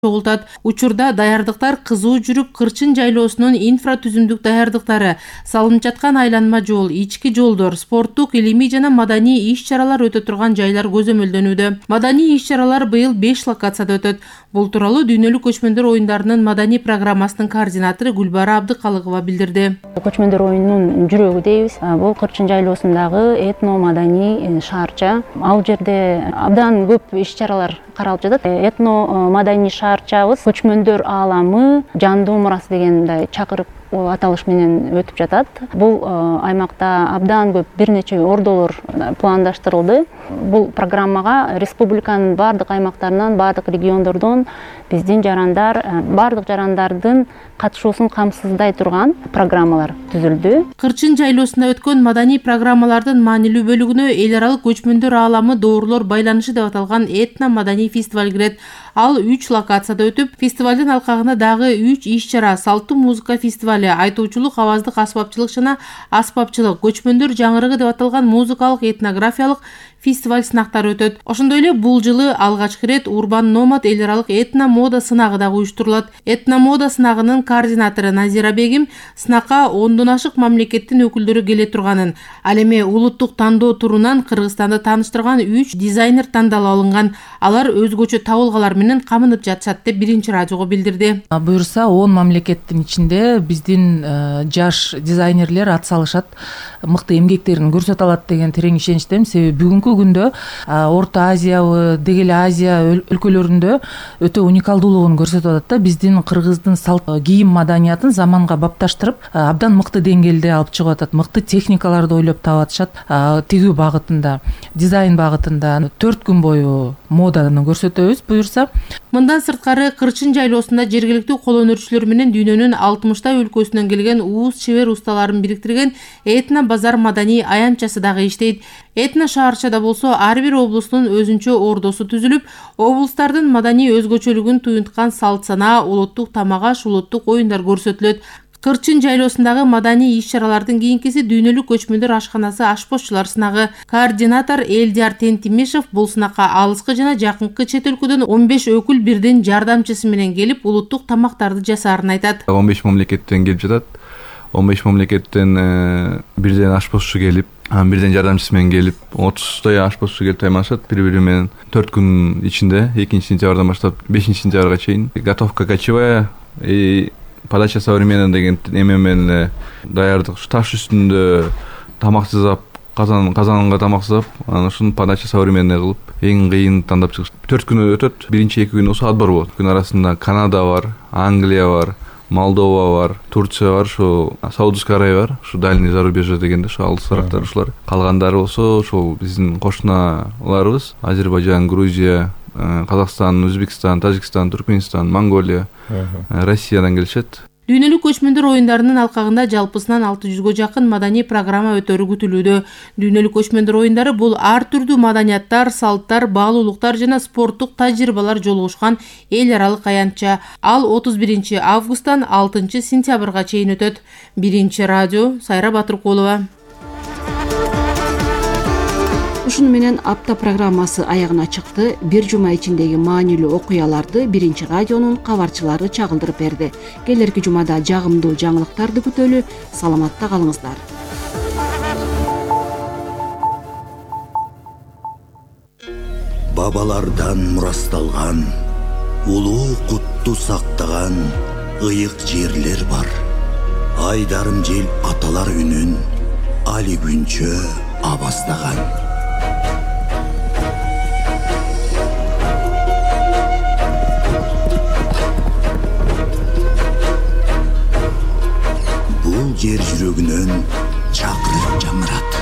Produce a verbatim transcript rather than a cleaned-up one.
чогултат. Учурда даярдыктар кызуу жүрүп, Кырчын жайлоосунун инфратүзүмдүк даярдыктары, салынып жаткан айланма жол, ички жолдор, спорттук, илимий жана маданий иш-чаралар өтө турган жайлар көзөмөлдөнүүдө. Маданий иш-чаралар быйыл беш локацияда өтөт. Бул тууралуу Дүйнөлүк көчмөндөр оюндарынын маданий программасынын координатору Гүлбара Абдыкалыгова билдирди. Көчмөндөр оюнунун жүрөгү дейбиз. Бул Кырчын жайлоосундагы этно-маданий шаарча. Ал жерде абдан көп иш-чаралар каралып жатат. Этно-маданий шаарчабыз көчмөндөр ааламы жандуу мурас дегендей чакырык аталыш менен өтүп жатат. Бул аймакта абдан көп бир нече ордолор пландаштырылды. Бул программага республиканын бардык аймактарынан, бардык региондордон биздин жарандар, бардык жарандардын катышуусун камсыздай турган программалар түзүлдү. Кырчын жайлоосунда өткөн маданий программалардын маанилүү бөлүгүнө эл аралык көчмөндөр ааламы доорлор байланышы деп аталган этно-маданий фестиваль кирет. Ал үч локацияда өтүп, фестивалдын алкагында дагы үч иш-чара: салттуу музыка фестивали, айтуучулук, аваздык аспапчылык жана аспапчылык, көчмөндөр жаңырыгы деп аталган музыкалык этнографиялык фестиваль сынактары өтөт. Ошондой эле бул жылы алгачкы ирет Урбан Номад эл аралык этно-мода сынагы дагы уюштурулат. Этно-мода сынагынын координатору Назира Бегим сынакка ондон ашык мамлекеттин өкүлдөрү келе турганын, ал эми улуттук тандоо турунан Кыргызстанды тааныштырган үч дизайнер тандалып алынган. Алар өзгөчө табылгалар менен камынып жатышат деп биринчи радиого билдирди. Буюрса он мамлекеттин ичинде биздин жаш дизайнерлер ат салышат, мыкты эмгектерин көрсөтө алат деген терең ишеничтемин. Себеби бүгүнкү күндө Орто Азиябы, деги эле Азия өлкөлөрүндө өтө уникалдуулугун көрсөтүп атат да. Биздин кыргыздын салт кийим маданиятын заманга бапташтырып, абдан мыкты деңгээлде алып чыгып атат. Мыкты техникаларды ойлоп таап атышат. Тигүү багытында, дизайн багытында төрт күн бою моданы көрсөтөбүз буюрса. Мындан сырткары Кырчын жайлоосунда жергиликтүү кол өнөрчүлөр менен дүйнөнүн алтымыштай өлкөсүнөн келген ууз чебер усталарын бириктирген этно базар маданий аянтчасы дагы иштейт. Этно шаарчада болсо ар бир облустун өзүнчө ордосу түзүлүп, облустардын маданий өзгөчөлүгүн туюнткан салт санаа, улуттук тамак аш, улуттук оюндар көрсөтүлөт. Кырчын жайлоосундагы маданий иш-чаралардын кийинкиси Дүйнөлүк көчмөндөр ашканасы ашпозчулар сынагы. Координатор Элдияр Тентимишев бул сынакка алыскы жана жакынкы чет өлкөдөн он беш өкүл бирден жардамчысы менен келип, улуттук тамактарды жасаарын айтат. он беш мамлекеттен келип жатат. он беш мамлекеттен бирден ашпозчу келип, бирден жардамчысы менен келип, отуздай ашпозчу келип таймашат бири-бири менен. төрт күн ичинде, экинчи сентябрдан баштап бешинчи сентябрга чейин готовка кочевая и подача современная деген эме менен даярдык. Таш үстүндө тамак жасап, казан казанга тамак жасап, анан ушуну подача современная кылып, эң кыйын тандап чыгыш. төрт күн өтөт. Биринчи эки күн болсо отбор болот. Күн арасында Канада бар, Англия бар, Молдова бар, Турция бар, ошо Саудовская Аравия бар, ошо дальний зарубежье дегенде ошо алысырактар ушулар. Калгандары болсо ошол биздин кошуналарыбыз: Азербайжан, Грузия, Казакстан, Өзбекстан, Тажикстан, Туркменистан, Монголия, Россиядан келишет. Дүйнөлүк көчмөндөр оюндарынын алкагында жалпысынан алты жүзгө жакын маданий программа өтөрү күтүлүүдө. Дүйнөлүк көчмөндөр оюндары бул ар түрдүү маданияттар, салттар, баалуулуктар жана спорттук тажрыйбалар жолугушкан эл аралык аянтча. Ал отуз биринчи августтан алтынчы сентябрга чейин өтөт. Биринчи радио, Сайра Батыркулова. Ушуну менен апта программасы аягына чыкты. Бир жума ичиндеги маанилүү окуяларды Биринчи радионун кабарчылары чагылдырып берди. Келерки жумада жагымдуу жаңылыктарды күтөлү. Саламатта калыңыздар. Бабалардан мурасталган, улуу кутту сактаган ыйык жерлер бар. Айдарым жел аталар үнүн али күнчө абастаган. Бул жер жүрөгүнөн чакырып жаңырат.